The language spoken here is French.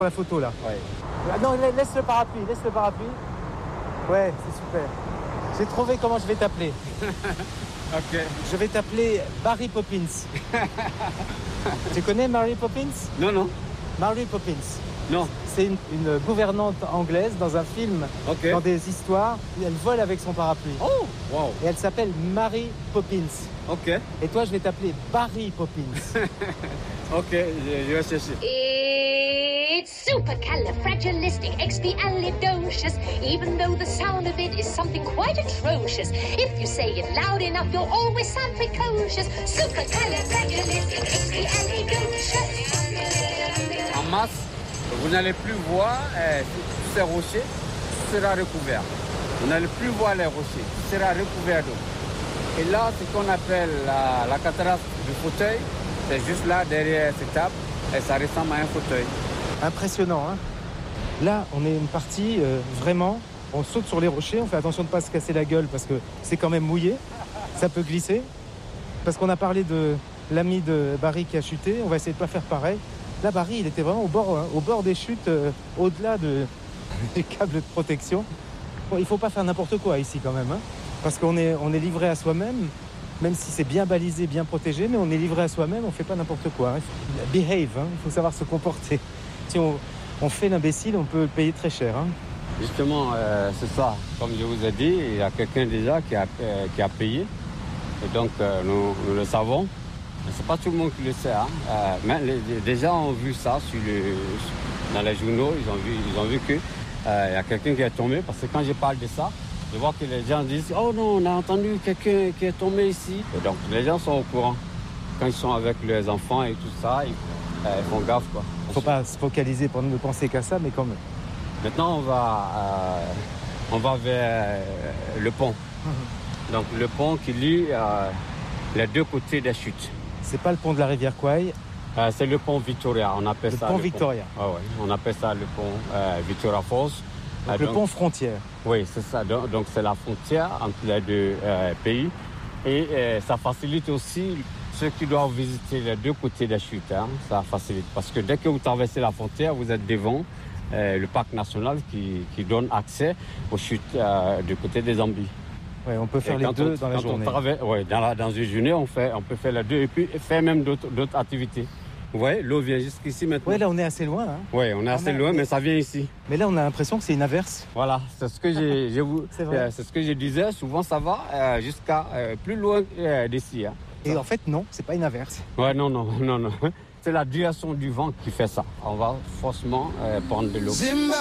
la photo là. Ouais. Ah non, laisse le parapluie. Ouais, c'est super. J'ai trouvé comment je vais t'appeler. Ok. Je vais t'appeler Barry Poppins. Tu connais Mary Poppins? Non. Mary Poppins. Non. C'est une gouvernante anglaise dans un film, dans des histoires, où elle vole avec son parapluie. Oh, wow. Et elle s'appelle Mary Poppins. Ok. Et toi, je vais t'appeler Barry Poppins. Ok, je vais chercher. It's supercalifragilisticexpialidocious, even though the sound of it is something quite atrocious. If you say it loud enough, you'll always sound precocious. Supercalifragilisticexpialidocious. En masse, vous n'allez plus voir tous ces rochers, tout sera recouvert. Vous n'allez plus voir les rochers, tout sera recouvert d'eau. Et là, ce qu'on appelle la cataracte du fauteuil, c'est juste là, derrière cette table, et ça ressemble à un fauteuil. Impressionnant, hein? Là, on est une partie, vraiment, on saute sur les rochers, on fait attention de ne pas se casser la gueule parce que c'est quand même mouillé, ça peut glisser. Parce qu'on a parlé de l'ami de Barry qui a chuté, on va essayer de ne pas faire pareil. Là, Barry, il était vraiment au bord des chutes, au-delà des câbles de protection. Bon, il ne faut pas faire n'importe quoi ici quand même, hein, parce qu'on est livré à soi-même, même si c'est bien balisé, bien protégé, mais on est livré à soi-même, on ne fait pas n'importe quoi. Hein. Behave, hein, il faut savoir se comporter. Si on fait l'imbécile, on peut le payer très cher. Hein. Justement, c'est ça. Comme je vous ai dit, il y a quelqu'un déjà qui a payé. Et donc, nous le savons. Ce n'est pas tout le monde qui le sait. Hein. Mais des gens ont vu ça dans les journaux. Ils ont vu qu'il y a quelqu'un qui est tombé. Parce que quand je parle de ça, je vois que les gens disent « Oh non, on a entendu quelqu'un qui est tombé ici ». Et donc, les gens sont au courant. Quand ils sont avec leurs enfants et tout ça, ils font gaffe, quoi. Il ne faut pas se focaliser pour ne penser qu'à ça, mais quand même. Maintenant, on va vers le pont. Donc, le pont qui lie les deux côtés des chutes. C'est pas le pont de la rivière Kwai. C'est le pont Victoria, on appelle ça. Le pont Victoria. Ah ouais, on appelle ça le pont Victoria Falls. Donc, le pont frontière. Oui, c'est ça. Donc, c'est la frontière entre les deux pays. Et ça facilite aussi ceux qui doivent visiter les deux côtés des chutes. Hein, ça facilite. Parce que dès que vous traversez la frontière, vous êtes devant le parc national qui donne accès aux chutes du côté des Zambies. Ouais, on peut faire les deux dans la journée. Dans une journée, on peut faire les deux et puis faire même d'autres activités. Vous voyez, l'eau vient jusqu'ici maintenant. Oui, là, on est assez loin. Hein. Oui, on est assez loin, mais ça vient ici. Mais là, on a l'impression que c'est une averse. Voilà, c'est ce que c'est ce que je disais. Souvent, ça va jusqu'à plus loin d'ici. Hein. Et en fait, non, c'est pas une averse. Ouais, non. C'est la direction du vent qui fait ça. On va forcément prendre de l'eau.